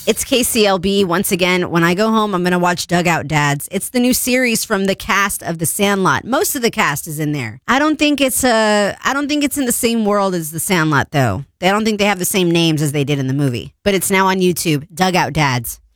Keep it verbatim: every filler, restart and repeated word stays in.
It's K C L B once again. When I go home, I'm going to watch Dugout Dads. It's the new series from the cast of The Sandlot. Most of the cast is in there. I don't think it's uh, I don't think it's in the same world as The Sandlot, though. I don't think they have the same names as they did in the movie. But it's now on YouTube. Dugout Dads.